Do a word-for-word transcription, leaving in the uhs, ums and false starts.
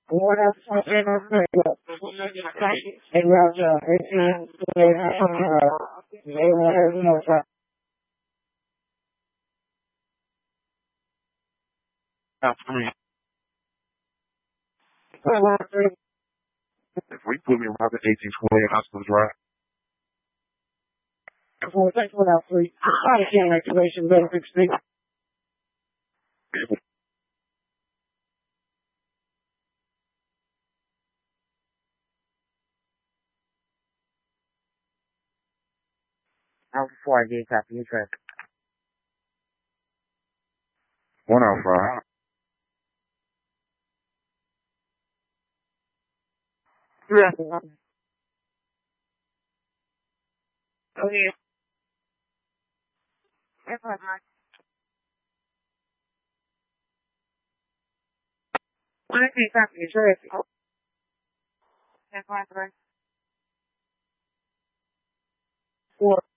What else was in the paper? It was, uh, eighteen, they were, no, Now, three. If we put me around the eighteen twenty Hospital Drive. Well, thanks for that, please. I can't activation benefits thing. Alpha four, D, copy, you track. One Alpha. Yeah. Oh, yeah. That's all right. One, D, copy, you track. That's all right. Four.